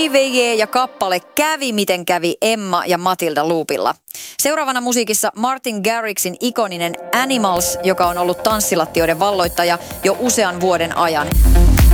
Réveillé ja kappale Kävi miten kävi Emma ja Matilda loopilla. Seuraavana musiikissa Martin Garrixin ikoninen Animals, joka on ollut tanssilattioiden valloittaja jo usean vuoden ajan.